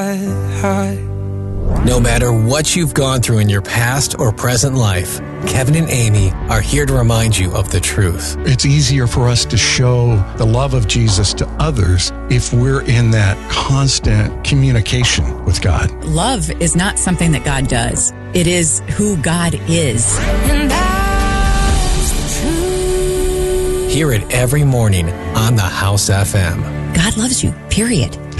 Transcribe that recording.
No matter what you've gone through in your past or present life, Kevin and Amy are here to remind you of the truth. It's easier for us to show the love of Jesus to others if we're in that constant communication with God. Love is not something that God does. It is who God is. And that's the truth. Hear it every morning on the House FM. God loves you, period.